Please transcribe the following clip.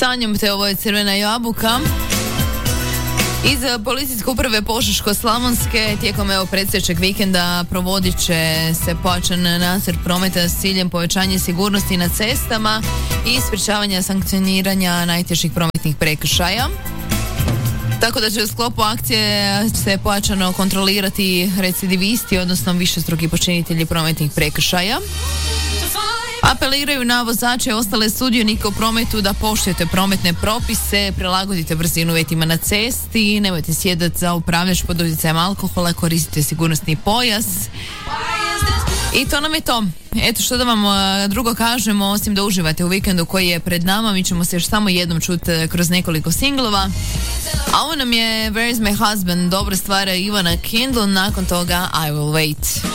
Sanjam te, ovo je Crvena jabuka. Iz policijske uprave Požeško-slavonske tijekom predstojećeg vikenda provodit će se pojačan nadzor prometa s ciljem povećanja sigurnosti na cestama i sprječavanja sankcioniranja najtežih prometnih prekršaja. Tako da će u sklopu akcije se pojačano kontrolirati recidivisti, odnosno višestruki počinitelji prometnih prekršaja. Apeliraju na vozače i ostale sudionike u prometu da poštujete prometne propise, prilagodite brzinu uvjetima na cesti, nemojte sjedati za upravljač pod utjecajem alkohola, koristite sigurnosni pojas. I to nam je to. Eto, što da vam drugo kažemo, osim da uživate u vikendu koji je pred nama. Mi ćemo se još samo jednom čuti kroz nekoliko singlova. A ovo nam je Where's My Husband, dobra stvar Ivana Kindle, nakon toga I Will Wait.